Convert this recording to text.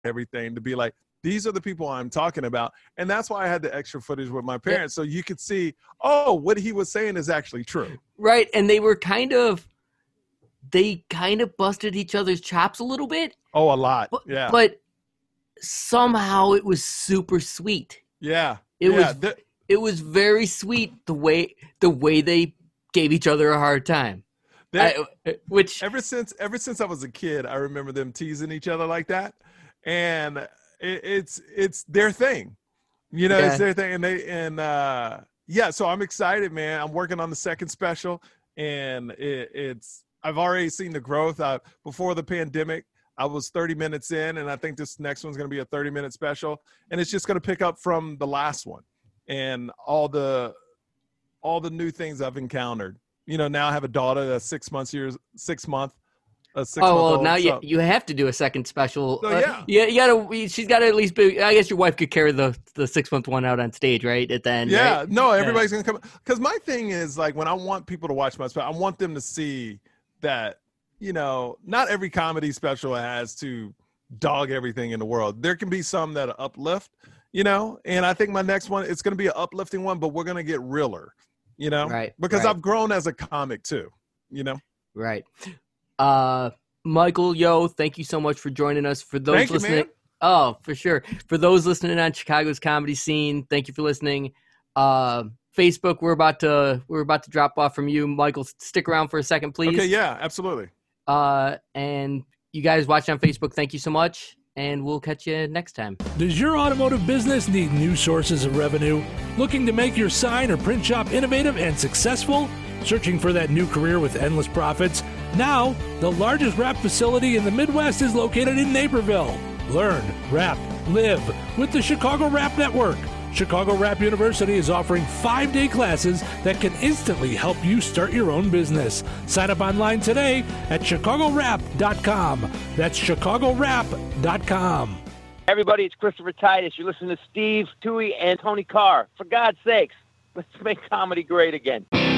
everything to be like, these are the people I'm talking about. And that's why I had the extra footage with my parents. So you could see, oh, what he was saying is actually true. Right. And they kind of busted each other's chops a little bit. Oh, a lot. But somehow it was super sweet. Yeah. It was very sweet the way they gave each other a hard time. Which ever since I was a kid, I remember them teasing each other like that. And it's their thing, it's their thing. So I'm excited, man. I'm working on the second special, and I've already seen the growth. Before the pandemic, I was 30 minutes in, and I think this next one's going to be a 30-minute special, and it's just going to pick up from the last one and all the new things I've encountered. Now I have a daughter that's 6 months. Now you have to do a second special. You gotta. She's got to at least be. I guess your wife could carry the 6 month one out on stage, right? At the end. Yeah. Right? No, everybody's gonna come. Because my thing is, like, when I want people to watch my special, I want them to see that not every comedy special has to dog everything in the world. There can be some that uplift, And I think my next one, it's gonna be an uplifting one, but we're gonna get realer, Right. Because I've grown as a comic too, Right. Michael, thank you so much for joining us. For those listening, for sure. For those listening on Chicago's Comedy Scene, thank you for listening. Facebook, we're about to drop off from you. Michael, stick around for a second, please. Okay, yeah, absolutely. And you guys watching on Facebook, thank you so much, and we'll catch you next time. Does your automotive business need new sources of revenue? Looking to make your sign or print shop innovative and successful? Searching for that new career with endless profits? Now, the largest wrap facility in the Midwest is located in Naperville. Learn, wrap, live with the Chicago Wrap Network. Chicago Wrap University is offering 5-day classes that can instantly help you start your own business. Sign up online today at chicagowrap.com. That's chicagowrap.com. Everybody, it's Christopher Titus. You're listening to Steve, Tui, and Tony Carr. For God's sakes, let's make comedy great again.